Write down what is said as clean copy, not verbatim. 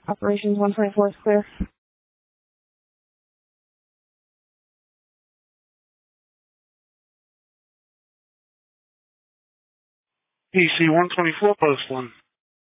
Operations 124 is clear. PC 124, post 1.